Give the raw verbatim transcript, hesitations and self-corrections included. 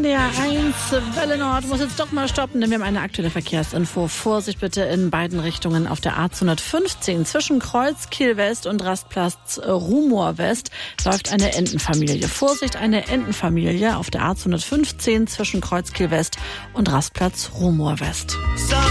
N D R eins, Welle Nord muss jetzt doch mal stoppen, denn wir haben eine aktuelle Verkehrsinfo. Vorsicht bitte in beiden Richtungen auf der A zweihundertfünfzehn. Zwischen Kreuzkiel West und Rastplatz Rumohr West läuft eine Entenfamilie. Vorsicht, eine Entenfamilie auf der A zweihundertfünfzehn zwischen Kreuzkiel West und Rastplatz Rumohr West.